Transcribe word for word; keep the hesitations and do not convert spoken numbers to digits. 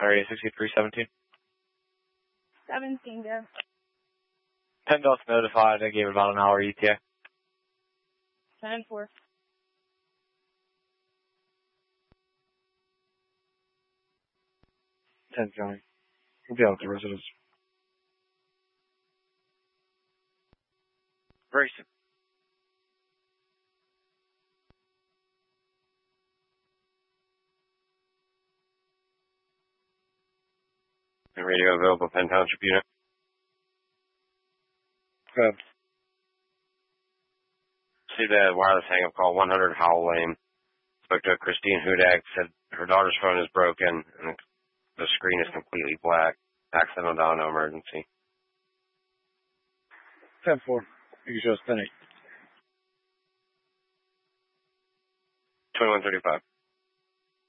Area sixty-three seventeen. seventeen, go. ten Delta notified. I gave it about an hour E T A. ten four. ten County. We'll be out with the residents. Grayson. Radio available, Penn Township unit. Good. See the wireless hang-up call, one hundred Howell Lane. Spoke to Christine Hudak, said her daughter's phone is broken and the screen is completely black. Accidental dial, no emergency. ten four. You can show us ten eight. twenty-one thirty-five.